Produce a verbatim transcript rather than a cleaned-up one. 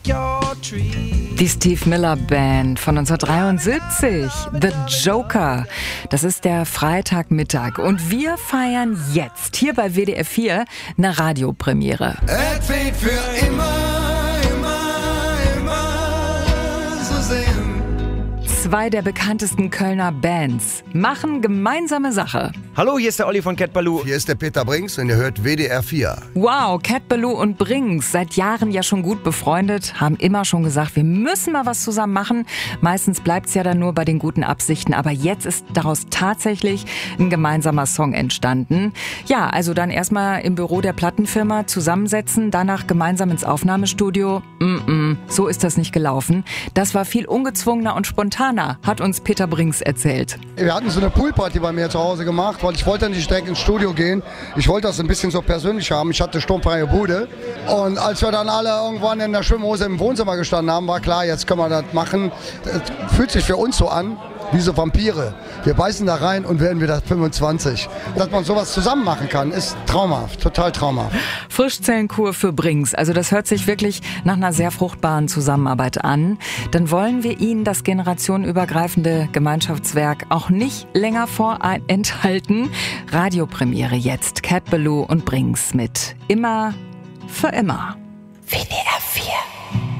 Die Steve Miller Band von neunzehnhundertdreiundsiebzig, The Joker. Das ist der Freitagmittag und wir feiern jetzt hier bei W D R vier eine Radiopremiere. Es wird für immer, immer, immer so sehen. Zwei der bekanntesten Kölner Bands machen gemeinsame Sache. Hallo, hier ist der Olli von Cat Ballou. Hier ist der Peter Brinks und ihr hört W D R vier. Wow, Cat Ballou und Brinks, seit Jahren ja schon gut befreundet, haben immer schon gesagt, wir müssen mal was zusammen machen. Meistens bleibt's ja dann nur bei den guten Absichten, aber jetzt ist daraus tatsächlich ein gemeinsamer Song entstanden. Ja, also dann erstmal im Büro der Plattenfirma zusammensetzen, danach gemeinsam ins Aufnahmestudio. Mm-mm, so ist das nicht gelaufen. Das war viel ungezwungener und spontaner, hat uns Peter Brinks erzählt. Wir hatten so eine Poolparty bei mir zu Hause gemacht, weil ich wollte nicht direkt ins Studio gehen. Ich wollte das ein bisschen so persönlich haben. Ich hatte sturmfreie Bude. Und als wir dann alle irgendwann in der Schwimmhose im Wohnzimmer gestanden haben, war klar, jetzt können wir das machen. Das fühlt sich für uns so an, wie so Vampire. Wir beißen da rein und werden wieder fünfundzwanzig. Dass man sowas zusammen machen kann, ist traumhaft, total traumhaft. Frischzellenkur für Brinks. Also das hört sich wirklich nach einer sehr fruchtbaren Zusammenarbeit an. Dann wollen wir Ihnen das generationenübergreifende Gemeinschaftswerk auch nicht länger vorenthalten. Radiopremiere jetzt. Cat Ballou und Brinks mit Immer für immer. W D R